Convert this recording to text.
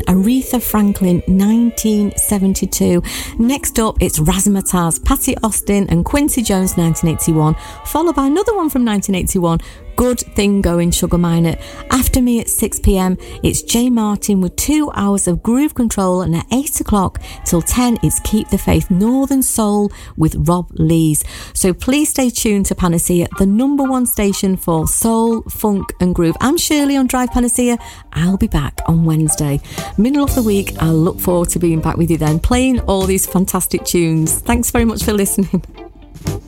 Aretha Franklin, 1972. Next up, it's Razzmatazz, Patty Austin and Quincy Jones, 1981, followed by another one from 1981, Good Thing Going, Sugar Minott. After me at 6 p.m, it's Jay Martin with 2 hours of groove control, and at 8 o'clock till 10, it's Keep the Faith, Northern Soul with Rob Lees. So please stay tuned to Panacea, the number one station for soul, funk and groove. I'm Shirley on Drive Panacea. I'll be back on Wednesday. Middle of the week, I'll look forward to being back with you then, playing all these fantastic tunes. Thanks very much for listening.